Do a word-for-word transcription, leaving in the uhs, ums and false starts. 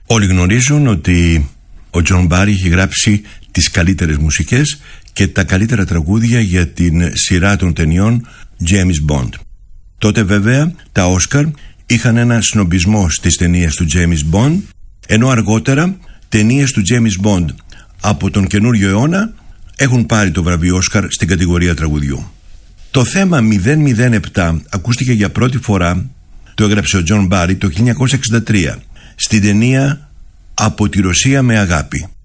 Όλοι γνωρίζουν ότι ο Τζον Μπάρι έχει γράψει τις καλύτερες μουσικές και τα καλύτερα τραγούδια για την σειρά των ταινιών James Bond. Τότε βέβαια τα Όσκαρ είχαν ένα σνομπισμό στις ταινίες του James Bond, ενώ αργότερα ταινίες του James Bond από τον καινούριο αιώνα έχουν πάρει το βραβείο Όσκαρ στην κατηγορία τραγουδιού. Το θέμα μηδέν μηδέν επτά ακούστηκε για πρώτη φορά, το έγραψε ο Τζον Μπάρι το χίλια εννιακόσια εξήντα τρία στην ταινία «Από τη Ρωσία με αγάπη».